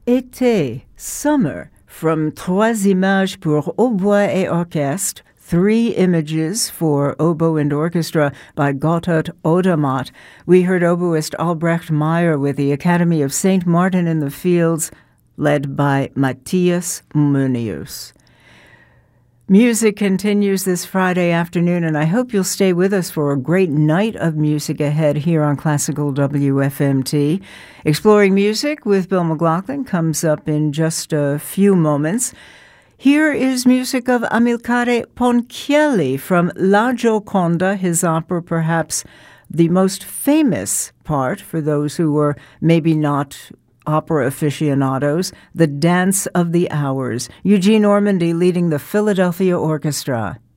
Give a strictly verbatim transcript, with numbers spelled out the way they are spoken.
Été, Summer, from Trois Images pour Hautbois et Orchestre, Three Images for Oboe and Orchestra by Gotthard Odermatt. We heard oboist Albrecht Meyer with the Academy of Saint Martin in the Fields, led by Matthias Munius. Music continues this Friday afternoon, and I hope you'll stay with us for a great night of music ahead here on Classical W F M T. Exploring Music with Bill McLaughlin comes up in just a few moments. Here is music of Amilcare Ponchielli from La Gioconda, his opera, perhaps the most famous part for those who were maybe not opera aficionados, The Dance of the Hours. Eugene Ormandy leading the Philadelphia Orchestra.